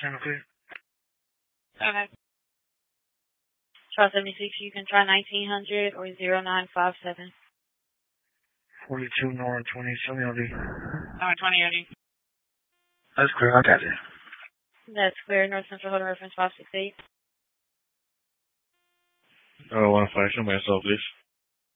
Sound clear? Okay. Try 76, you can try 1900 or 0957. 42 North 20, show me OD. North 20 OD. That's clear, I got it. That's clear. North Central Holding Reference 568. 15, show me SL, please.